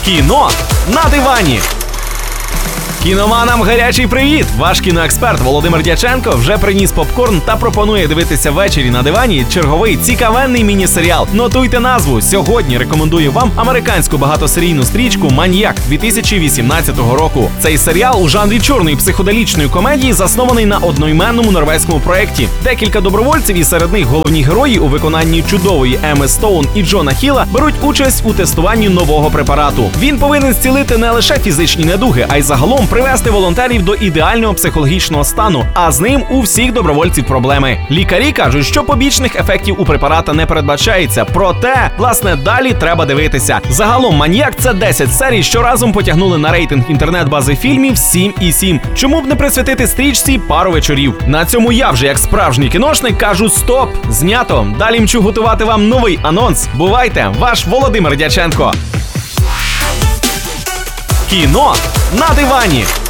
Кіно на дивані. Кіноманам гарячий привіт! Ваш кіноексперт Володимир Дяченко вже приніс попкорн та пропонує дивитися ввечері на дивані черговий цікавенний міні-серіал. Нотуйте назву. Сьогодні рекомендую вам американську багатосерійну стрічку «Маньяк» 2018 року. Цей серіал у жанрі чорної психоделічної комедії заснований на одноіменному норвезькому проєкті. Декілька добровольців, і серед них головні герої у виконанні чудової Емми Стоун і Джона Хіла, беруть участь у тестуванні нового препарату. Він повинен зцілити не лише фізичні недуги, а й загалом привести волонтерів до ідеального психологічного стану, а з ним у всіх добровольців проблеми. Лікарі кажуть, що побічних ефектів у препарата не передбачається, проте, власне, далі треба дивитися. Загалом «Маньяк» – це 10 серій, що разом потягнули на рейтинг інтернет-бази фільмів 7,7. Чому б не присвятити стрічці пару вечорів? На цьому я вже, як справжній кіношник, кажу стоп! Знято! Далі мчу готувати вам новий анонс. Бувайте! Ваш Володимир Дяченко. Кіно на дивані.